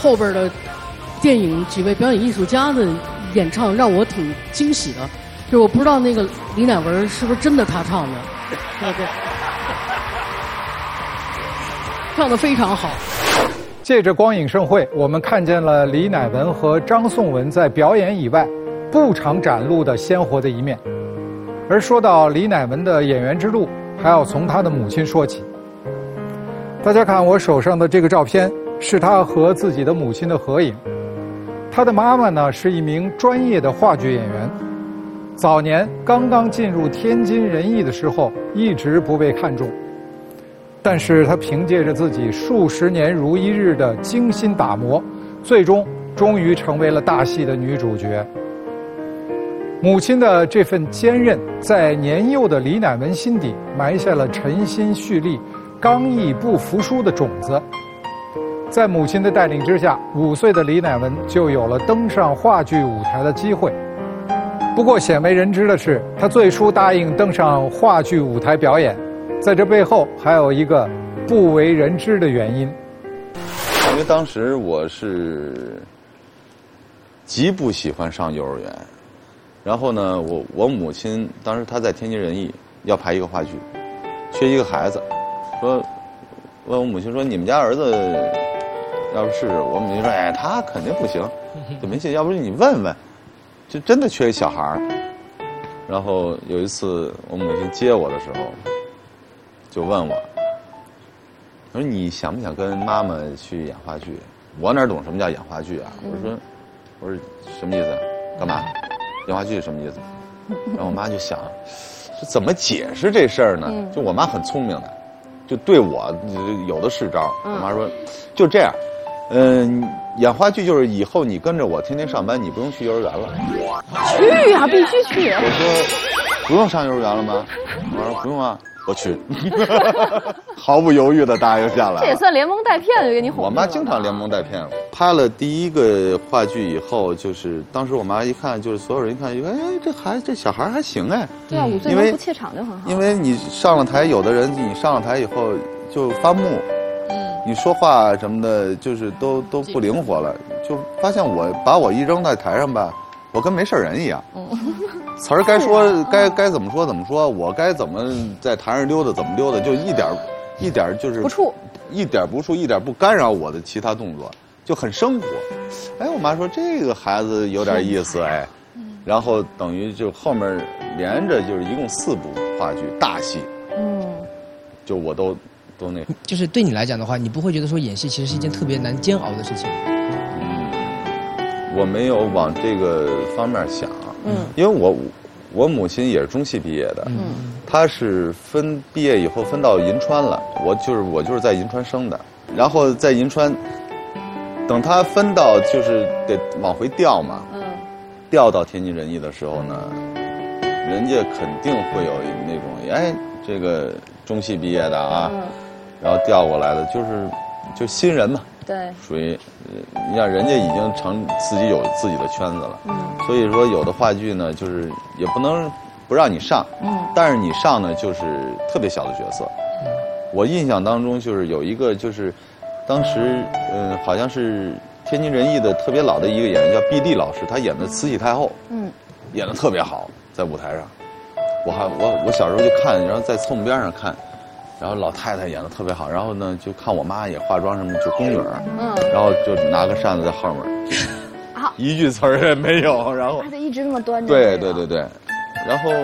后边的电影几位表演艺术家的演唱让我挺惊喜的，就是我不知道那个李乃文是不是真的他唱的，对，唱得非常好。 借着光影盛会，我们看见了李乃文和张颂文在表演以外不常展露的鲜活的一面。而说到李乃文的演员之路，还要从他的母亲说起。大家看我手上的这个照片，是他和自己的母亲的合影。他的妈妈呢是一名专业的话剧演员，早年刚刚进入天津人艺的时候，一直不被看重。但是他凭借着自己数十年如一日的精心打磨，终于成为了大戏的女主角。母亲的这份坚韧，在年幼的李乃文心底埋下了沉心蓄力、刚毅不服输的种子。在母亲的带领之下，5岁的李乃文就有了登上话剧舞台的机会。不过鲜为人知的是，他最初答应登上话剧舞台表演，在这背后还有一个不为人知的原因。 因为当时我是极不喜欢上幼儿园，然后呢，我母亲当时她在天津人艺要排一个话剧，缺一个孩子，问我母亲说：“你们家儿子要不试试？”我母亲说：“哎，他肯定不行，就没劲。要不是你问问，就真的缺一小孩儿。”然后有一次我母亲接我的时候，就问我，他说：“你想不想跟妈妈去演话剧？”我哪懂什么叫演话剧啊？我说什么意思？干嘛？演话剧什么意思？然后我妈就想，这怎么解释这事儿呢？就我妈很聪明的，就对我有的是招。我妈说，就这样，演话剧就是以后你跟着我天天上班，你不用去幼儿园了。 去呀，必须去。 我说不用上幼儿园了吗？我说不用啊。我去，毫不犹豫的答应下来。 这也算连蒙带骗的给你哄。 我妈经常连蒙带骗。拍了第一个话剧以后，就是当时我妈一看，就是所有人一看，哎，这小孩还行哎。 对啊，5岁能不怯场就很好。 因为你上了台，有的人你上了台以后就发木，你说话什么的，就是都不灵活了，就发现把我一扔在台上吧，我跟没事人一样。词儿该说该怎么说怎么说，我该怎么在台上溜达怎么溜达，就一点就是不触， 一点不触，一点不干扰我的其他动作，就很生活。哎，我妈说这个孩子有点意思哎，然后等于就后面连着就是一共4部话剧大戏，就我都那。 就是对你来讲的话，你不会觉得说演戏其实是一件特别难煎熬的事情？ 我没有往这个方面想。因为我母亲也是中戏毕业的，她是毕业以后分到银川了，我就是在银川生的，然后在银川，等她分到就是得往回调嘛，调到天津人艺的时候呢，人家肯定会有那种哎这个中戏毕业的啊，然后调过来的就新人嘛。 对， 属于你像人家已经自己有自己的圈子了，所以说有的话剧呢，就是也不能不让你上，但是你上呢就是特别小的角色。我印象当中就是有一个就是当时好像是天津人艺的特别老的一个演员叫毕丽老师，他演的慈禧太后，演得特别好，在舞台上。我小时候就看，然后在侧幕边上看。然后老太太演得特别好，然后呢就看我妈也化妆什么就宫女，然后就拿个扇子在后面，一句词儿也没有，然后还得一直那么端着。 对，然后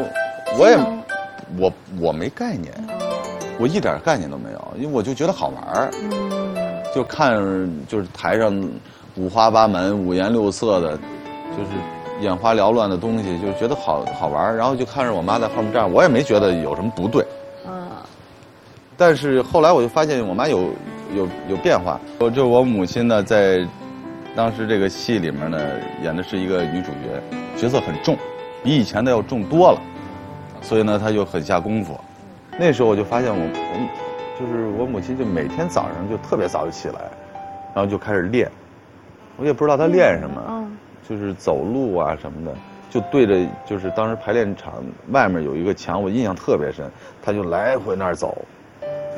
我没概念，我一点概念都没有，因为我就觉得好玩就看就是台上五花八门、五颜六色的，就是眼花缭乱的东西，就觉得好玩，然后就看着我妈在后面站，我也没觉得有什么不对。但是后来我就发现我妈有变化。就我母亲呢，在当时这个戏里面呢，演的是一个女主角色很重，比以前的要重多了，所以呢，她就很下功夫。那时候我就发现我母亲就每天早上就特别早就起来，然后就开始练，我也不知道她练什么，就是走路啊什么的。就对着，就是当时排练场外面有一个墙，我印象特别深，她就来回那儿走。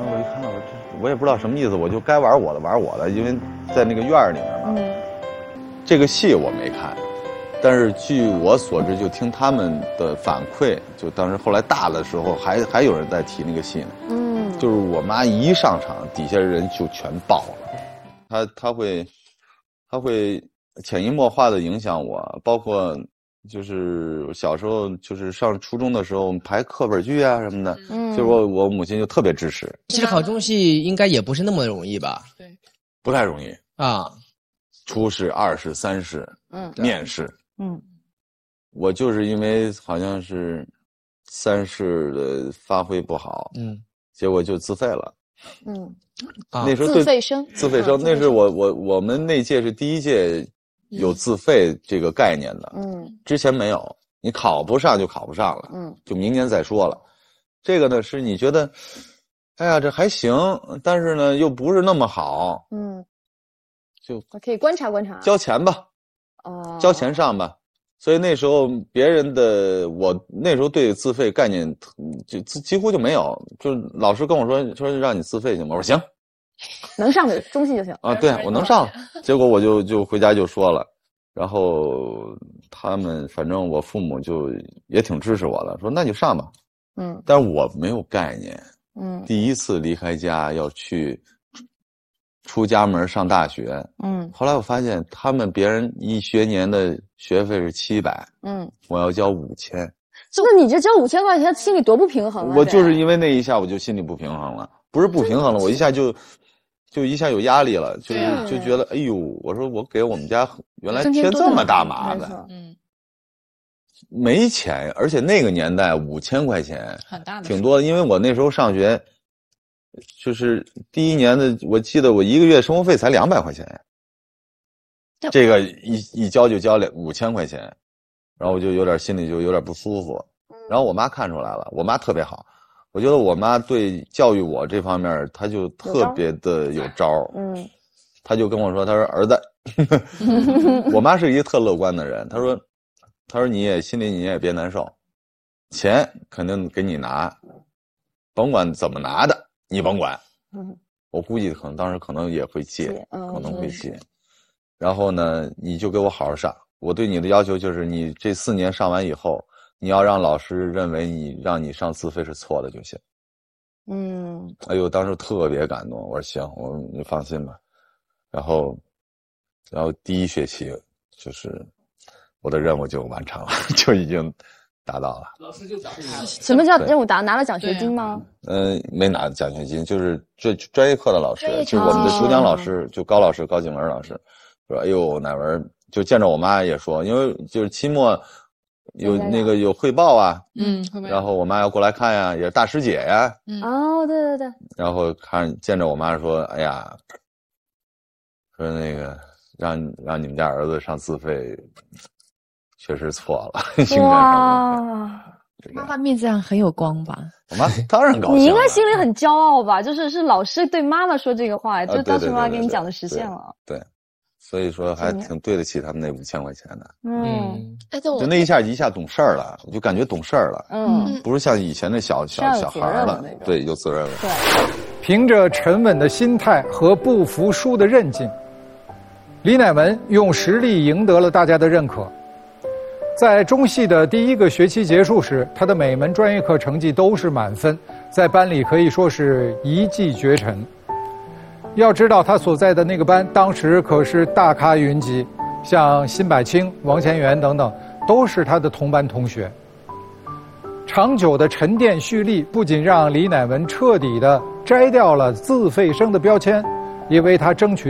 然后我一看，我也不知道什么意思，我就该玩我的玩我的，因为在那个院儿里面嘛。这个戏我没看，但是据我所知，就听他们的反馈，就当时后来大的时候还有人在提那个戏呢。就是我妈一上场，底下人就全爆了。她会潜移默化的影响我，包括就是小时候就是上初中的时候，我们排课本剧啊什么的，就是我母亲就特别支持。 其实考中戏应该也不是那么容易吧？ 对， 不太容易啊。 初试、二试、三试，面试，我就是因为好像是三试的发挥不好，结果就自费了，那时候自费生， 那是我们那届是第一届有自费这个概念的，之前没有，你考不上就考不上了，就明年再说了。这个呢是你觉得，哎呀这还行，但是呢又不是那么好，就可以观察观察， 交钱吧，交钱上吧。所以那时候别人的，我那时候对自费概念就几乎就没有，就是老师跟我说让你自费行吗？我说行， 能上的中戏就行啊，对我能上。结果我就回家就说了，然后他们反正我父母就也挺支持我的，说那就上吧。但是我没有概念，第一次离开家要去出家门上大学，后来我发现他们别人一学年的学费是700，我要交5000， 那你这交5000块钱，心里多不平衡啊！ 我就是因为那一下我就心里不平衡了，不是不平衡了，我一下就一下有压力了，就觉得哎呦，我说我给我们家原来添这么大麻烦，没钱，而且那个年代5000块钱很大的挺多的，因为我那时候上学。就是第一年的，我记得我1个月生活费才200块钱，这个一交就交5000块钱，然后我就心里就有点不舒服。然后我妈看出来了，我妈特别好，我觉得我妈对教育我这方面，她就特别的有招。她就跟我说，她说儿子，我妈是一个特乐观的人，她说你也心里你也别难受，钱肯定给你拿，甭管怎么拿的。你甭管，我估计当时可能也会借，可能会借。然后呢，你就给我好好上。我对你的要求就是，你这4年上完以后，你要让老师认为让你上自费是错的就行。哎呦，当时特别感动。我说行，你放心吧。然后第一学期就是我的任务就完成了，就已经。达到了， 老师就奖励他。 什么叫任务达？拿了奖学金吗？ 没拿奖学金，就是专业课的老师，就是我们的主讲老师，就高老师高景文老师，说哎呦乃文就见着我妈也说，因为就是期末有那个有汇报啊，然后我妈要过来看呀，也是大师姐呀， 对， 然后见着我妈说，哎呀，说那个让你们家儿子上自费。确实错了， 哇！ 妈妈面子上很有光吧？ 我妈当然高兴了。 你应该心里很骄傲吧？是老师对妈妈说这个话，就当时妈妈跟你讲的实现了。 对，所以说还挺对得起他们那5000块钱的。就那一下懂事儿了，我就感觉懂事儿了。不是像以前那小孩了，对，有责任了。 对， 凭着沉稳的心态和不服输的韧劲，李乃文用实力赢得了大家的认可。在中戏的第1个学期结束时，他的每门专业课成绩都是满分，在班里可以说是一骑绝尘。要知道他所在的那个班当时可是大咖云集，像辛柏青、王乾元等等都是他的同班同学。长久的沉淀蓄力不仅让李乃文彻底地摘掉了自费生的标签，也为他争取